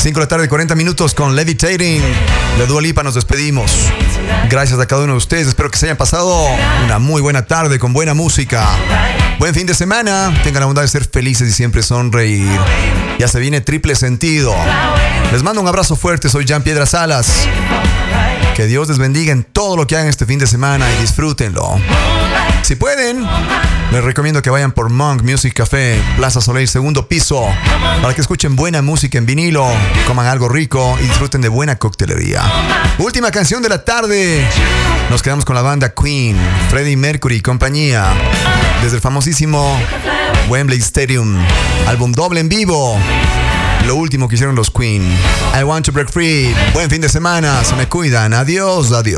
5 de la tarde, 40 minutos con Levitating. De Dua Lipa nos despedimos. Gracias a cada uno de ustedes. Espero que se hayan pasado una muy buena tarde con buena música. Buen fin de semana. Tengan la bondad de ser felices y siempre sonreír. Ya se viene Triple Sentido. Les mando un abrazo fuerte. Soy Jan Piedra Salas. Que Dios les bendiga en todo lo que hagan este fin de semana y disfrútenlo. Si pueden, les recomiendo que vayan por Monk Music Café, Plaza Soleil, segundo piso, para que escuchen buena música en vinilo, coman algo rico y disfruten de buena coctelería. Última canción de la tarde. Nos quedamos con la banda Queen, Freddie Mercury y compañía, desde el famosísimo Wembley Stadium, álbum doble en vivo. Lo último que hicieron los Queen. I Want to Break Free. Buen fin de semana. Se me cuidan. Adiós, adiós.